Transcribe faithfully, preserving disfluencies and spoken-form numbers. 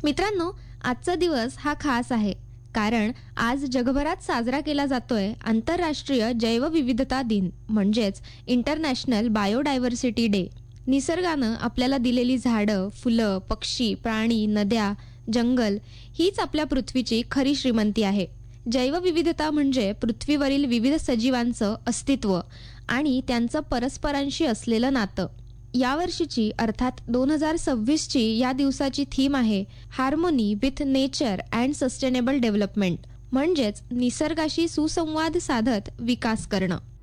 मित्रांनो, आजचा दिवस हा खास आहे कारण आज जगभरात साजरा केला जातोय आंतरराष्ट्रीय जैवविविधता दिन म्हणजेच इंटरनॅशनल बायोडायव्हर्सिटी डे. निसर्गानं आपल्याला दिलेली झाडं, फुलं, पक्षी, प्राणी, नद्या, जंगल हीच आपल्या पृथ्वीची खरी श्रीमंती आहे. जैवविविधता म्हणजे पृथ्वीवरील विविध सजीवांचं अस्तित्व आणि त्यांचं परस्परांशी असलेलं नातं. यावर्षीची अर्थात दोन हजार सव्वीसची या दिवसाची थीम आहे harmony with nature and sustainable development, म्हणजेच निसर्गाशी सुसंवाद साधत विकास करणं.